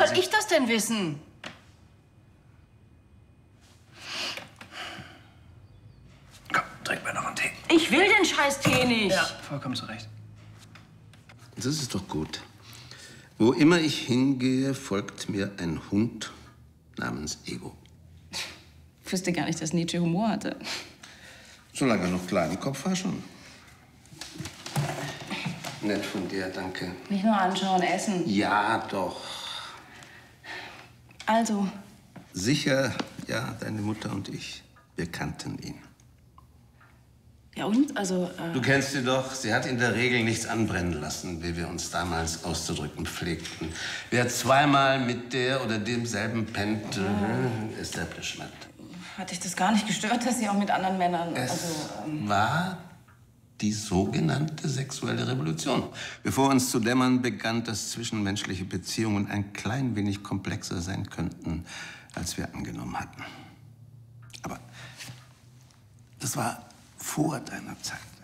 soll ich das denn wissen? Komm, trink mir noch einen Tee. Ich will den scheiß Tee nicht. Ja, vollkommen zu Recht. Das ist doch gut. Wo immer ich hingehe, folgt mir ein Hund namens Ego. Ich wusste gar nicht, dass Nietzsche Humor hatte. Solange er noch klar im Kopf war, schon. Nett von dir, danke. Nicht nur anschauen, essen. Ja, doch. Also, Sicher, ja, deine Mutter und ich, wir kannten ihn. ja und? Also, Du kennst sie doch. Sie hat in der Regel nichts anbrennen lassen, wie wir uns damals auszudrücken pflegten. Wer zweimal mit der oder demselben pennt, Establishment. Hatte ich das gar nicht gestört, dass sie auch mit anderen Männern... Es war die sogenannte sexuelle Revolution. Bevor uns zu dämmern begann, dass zwischenmenschliche Beziehungen ein klein wenig komplexer sein könnten, als wir angenommen hatten. Aber das war vor deiner Zeit.